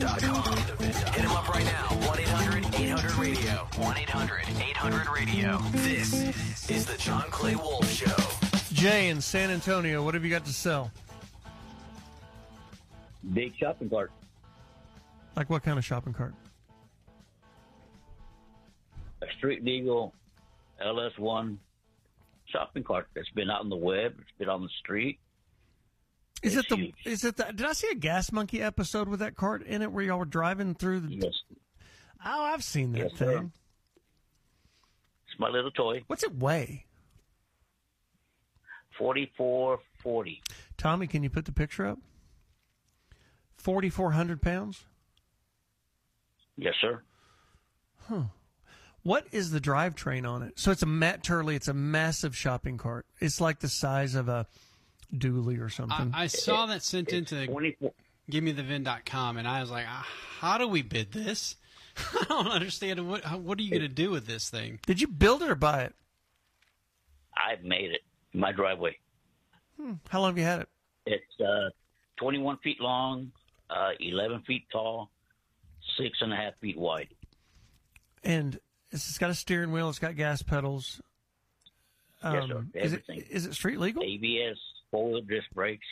GimmyTheVin.com. Hit him up right now. 1-800-800-RADIO. 1-800-800-RADIO. This is the John Clay Wolf Show. Jay in San Antonio, what have you got to sell? Big shopping cart. Like what kind of shopping cart? A street legal LS1 shopping cart that's been out on the web. It's been on the street. Did I see a Gas Monkey episode with that cart in it where y'all were driving through the... Yes. Oh, I've seen that Yes, thing. sir. It's my little toy. What's it weigh? 4440. Tommy, can you put the picture up? 4,400 pounds? Yes, sir. Huh. What is the drivetrain on it? So it's Turley, it's a massive shopping cart. It's like the size of a dually or something. I saw that sent into 24. GimmyTheVin.com, and I was like, how do we bid this? I don't understand. What are you going to do with this thing? Did you build it or buy it? I made it in my driveway. How long have you had it? It's 21 feet long, 11 feet tall, 6.5 feet wide. And it's got a steering wheel. It's got gas pedals. Yes, sir. Everything. Is it street legal? ABS, four-wheel disc brakes.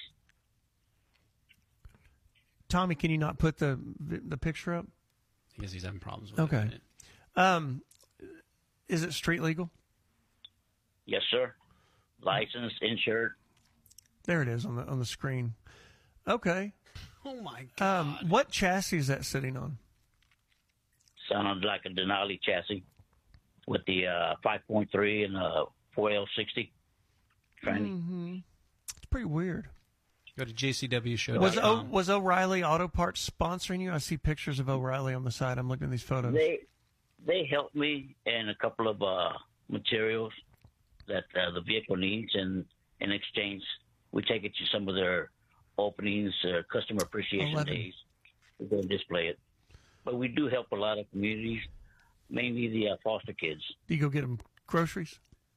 Tommy, can you not put the picture up? Because he's having problems with Okay. it. Is it street legal? Yes, sir. Licensed, insured. There it is on the screen. Okay. Oh, my God. What chassis is that sitting on? Sounded like a Denali chassis with the 5.3 and the 4L60 tranny. It's pretty weird. Go to JCW Was O'Reilly Auto Parts sponsoring you? I see pictures of O'Reilly on the side. I'm looking at these photos. They helped me in a couple of materials that the vehicle needs, and in exchange, we take it to some of their openings, customer appreciation 11. days. We go and display it. But we do help a lot of communities, mainly the foster kids. Do you go get them groceries?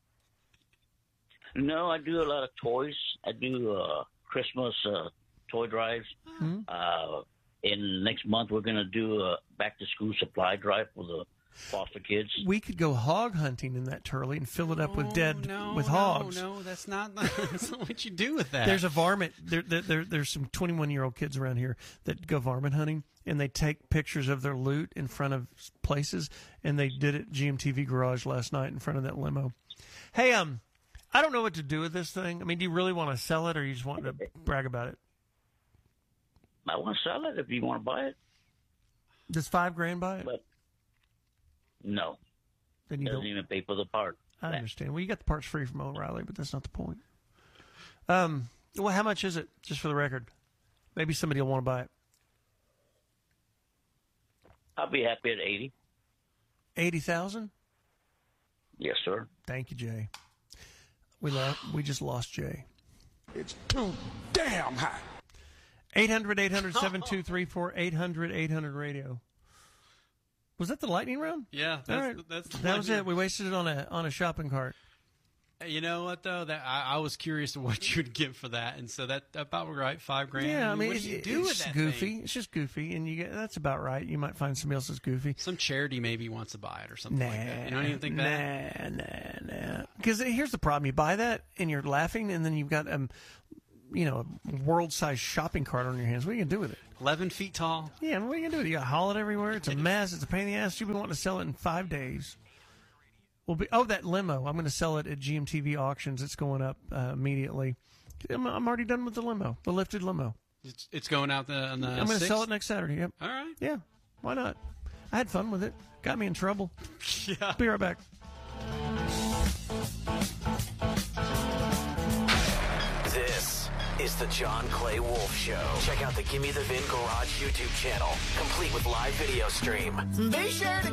No, I do a lot of toys. I do Christmas toy drives. In next month, we're going to do a back-to-school supply drive for the foster kids. We could go hog hunting in that Turley and fill it up with hogs. No, that's not what you do with that. There's a varmint. There's some 21-year-old kids around here that go varmint hunting, and they take pictures of their loot in front of places, and they did it at GMTV Garage last night in front of that limo. Hey, I don't know what to do with this thing. I mean, do you really want to sell it, or you just want to brag about it? I want to sell it if you want to buy it. Does $5,000 buy it? But no. Then you doesn't don't even pay for the part. I understand. Well, you got the parts free from O'Reilly, but that's not the point. Well, how much is it, just for the record? Maybe somebody will want to buy it. I'll be happy at 80. 80,000? Yes, sir. Thank you, Jay. We just lost Jay. It's too damn hot. 800-800-7234, 800-800-RADIO. Was that the lightning round? Yeah, All right. That was it. We wasted it on a shopping cart. You know what though? That I was curious what you'd get for that, and so that about right, $5,000. Yeah, I mean, what do you do with it's that goofy. thing? It's just goofy, and that's about right. You might find somebody else that's goofy. Some charity maybe wants to buy it or something like that. You don't even think that? Nah. Because here's the problem: you buy that, and you're laughing, and then you've got a world-sized shopping cart on your hands. What are you gonna do with it? 11 feet tall. Yeah, what are you gonna do with it? You gotta haul it everywhere. It's a mess. It's a pain in the ass. You've been wanting to sell it in 5 days. That limo. I'm going to sell it at GMTV auctions. It's going up immediately. I'm already done with the limo, the lifted limo. It's going out on the I'm going to 6th? sell it next Saturday. Yep. All right. Yeah. Why not? I had fun with it. Got me in trouble. Yeah. Be right back. This is the John Clay Wolf Show. Check out the Gimme the Vin Garage YouTube channel, complete with live video stream. Be sure to